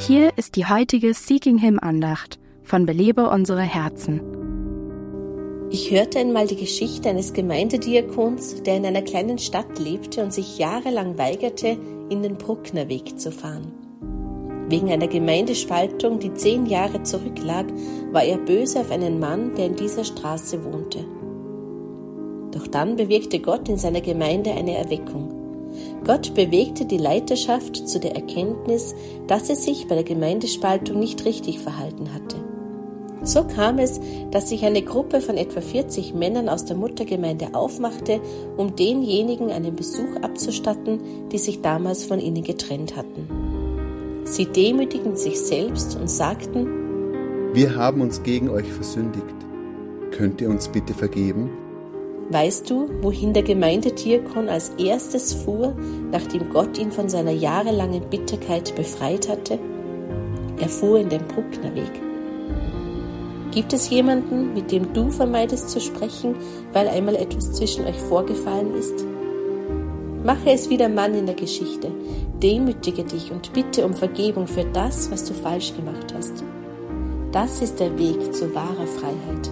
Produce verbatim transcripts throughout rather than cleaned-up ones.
Hier ist die heutige Seeking Him Andacht von Belebe unsere Herzen. Ich hörte einmal die Geschichte eines Gemeindediakons, der in einer kleinen Stadt lebte und sich jahrelang weigerte, in den Brucknerweg zu fahren. Wegen einer Gemeindespaltung, die zehn Jahre zurücklag, war er böse auf einen Mann, der in dieser Straße wohnte. Doch dann bewirkte Gott in seiner Gemeinde eine Erweckung. Gott bewegte die Leiterschaft zu der Erkenntnis, dass sie sich bei der Gemeindespaltung nicht richtig verhalten hatte. So kam es, dass sich eine Gruppe von etwa vierzig Männern aus der Muttergemeinde aufmachte, um denjenigen einen Besuch abzustatten, die sich damals von ihnen getrennt hatten. Sie demütigten sich selbst und sagten: Wir haben uns gegen euch versündigt. Könnt ihr uns bitte vergeben? Weißt du, wohin der Gemeindediakon als erstes fuhr, nachdem Gott ihn von seiner jahrelangen Bitterkeit befreit hatte? Er fuhr in den Brucknerweg. Gibt es jemanden, mit dem du vermeidest zu sprechen, weil einmal etwas zwischen euch vorgefallen ist? Mache es wie der Mann in der Geschichte. Demütige dich und bitte um Vergebung für das, was du falsch gemacht hast. Das ist der Weg zu wahrer Freiheit.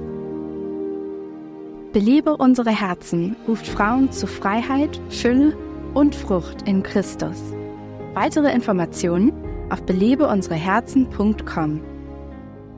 Belebe unsere Herzen ruft Frauen zu Freiheit, Fülle und Frucht in Christus. Weitere Informationen auf belebe unsere herzen punkt com.